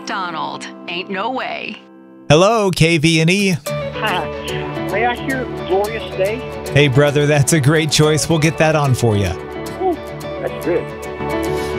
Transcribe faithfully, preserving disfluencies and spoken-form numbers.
McDonald. Ain't no way. Hello, K V and E. Hi. May I hear Glorious Day? Hey, brother, that's a great choice. We'll get that on for you. Ooh, that's good.